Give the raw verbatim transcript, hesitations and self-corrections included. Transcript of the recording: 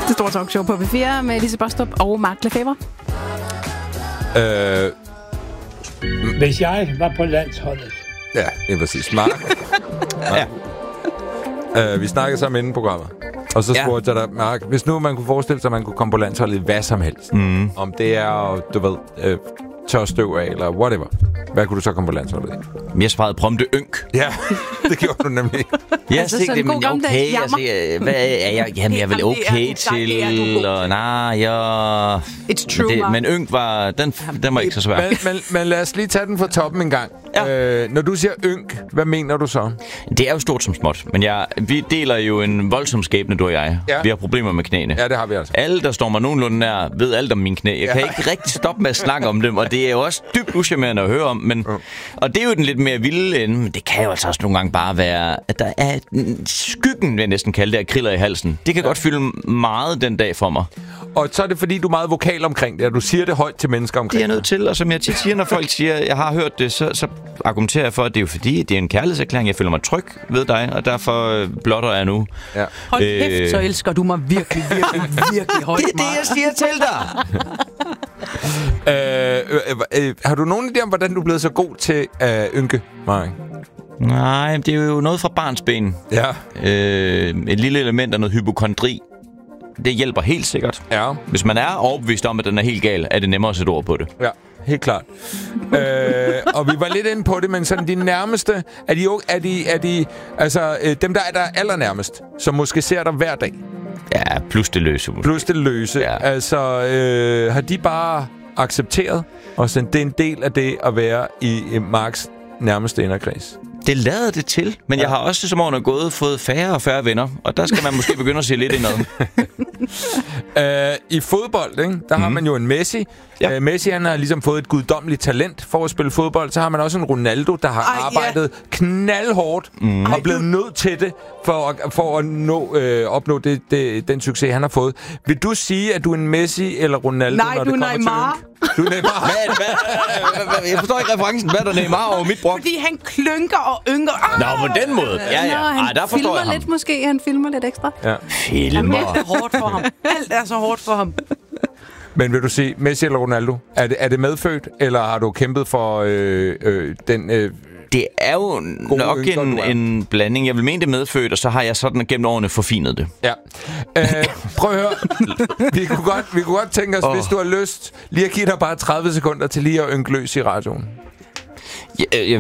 Det store talkshow på B fire med Lise Bostrup og Mark Lefebvre. Øh, Hvis jeg var på landsholdet. ja, det er præcis. Mark. Ja. Øh, vi snakkede sammen inden programmet. Og så Ja. spurgte jeg dig, Mark, hvis nu man kunne forestille sig, at man kunne komme på landsholdet i hvad som helst. Mm. Om det er, du ved, øh, tørstøv af, eller whatever. Hvad kunne du så komme på landsholdet i? Jeg svarede prompte ynk. Ja, det gjorde du nemlig. Jeg Altså, altså, sådan det, en men god okay, gammeldags altså, jeg, hvad er jeg? Jamen, jeg er vel Jamen, det er okay du. Nej, det er du til, god og nej, ja... It's true, men, det, Mark. men ynk var, den, den var ikke så svær. Men, men, men lad os lige tage den fra toppen en gang. Ja. Øh, når du siger ynk, hvad mener du så? Det er jo stort som småt, men jeg, vi deler jo en voldsom skæbne, du og jeg. Ja. Vi har problemer med knæene. Ja, det har vi altså. Alle, der står mig nogenlunde nær, ved alt om mine knæ. Jeg kan Ja. ikke rigtig stoppe med at snakke om dem, og det er jo også dybt uschammerende at høre om. Men, og det er jo den lidt mere vilde ende, men det kan jo altså også nogle gange bare være, at der er en skyggen, vil jeg næsten kalde det, af kriller i halsen. Det kan ja. godt fylde meget den dag for mig. Og så er det, fordi du er meget vokal omkring det, og du siger det højt til mennesker omkring Det er jeg nødt til, og som jeg tit siger, når folk siger, at jeg har hørt det, så, så argumenterer jeg for, at det er jo fordi, det er en kærlighedserklæring. Jeg føler mig tryg ved dig, og derfor øh, blotter jeg nu. Ja. Hold kæft, så elsker du mig virkelig, virkelig, virkelig højt, Det er det, Mark. jeg siger til dig. Øh, øh, øh, har du nogen idé om, hvordan du er blevet så god til øh, ynke, Mark? Nej, det er jo noget fra barnsben. Ja. Øh, et lille element af noget hypokondri. Det hjælper helt sikkert. Ja. Hvis man er overbevist om, at den er helt gal, er det nemmere at sætte ord på det. Ja, helt klart. øh, og vi var lidt inde på det, men sådan de nærmeste, er de, er de, er de altså øh, dem, der er der allernærmest, som måske ser dig hver dag, Ja, plus det løse. Måske. plus det løse, Ja. altså øh, har de bare accepteret, og sådan, det er en del af det at være i, i Marks nærmeste inderkreds? Det lader det til, men ja. jeg har også, som årene er gået, fået færre og færre venner. Og der skal man måske begynde at se lidt indad. Uh, I fodbold, ikke? Der mm. har man jo en Messi. Ja. Uh, Messi, han har ligesom fået et guddommeligt talent for at spille fodbold. Så har man også en Ronaldo, der har Ej, arbejdet ja. knaldhårdt mm. og Ej, blevet du... nødt til det for at, for at nå, øh, opnå det, det, den succes, han har fået. Vil du sige, at du er en Messi eller Ronaldo, Nej, når du det er kommer Neymar. til ynk? Du er Neymar. Hvad, hvad, hvad, jeg forstår ikke referencen. Hvad er der Neymar over mit brok? Fordi han klynker og ynker. Nå, på den måde. Ja, ja. Nå, han Ej, der forstår filmer jeg ham. lidt måske. Han filmer lidt ekstra. Ja. Filmer. Alt er hårdt for ham. Alt er så hårdt for ham. Men vil du sige, Messi eller Ronaldo? Er det, er det medfødt, eller har du kæmpet for øh, øh, den... Øh, Det er jo nok ynker, en, du er. en blanding. Jeg vil mene det er medfødt, og så har jeg sådan gennem årene forfinet det. Ja. Øh, prøv at høre. Vi kunne godt, vi kunne godt tænke os, oh. hvis du har lyst, lige at give dig bare tredive sekunder til lige at ynke løs i radioen. Ja, øh,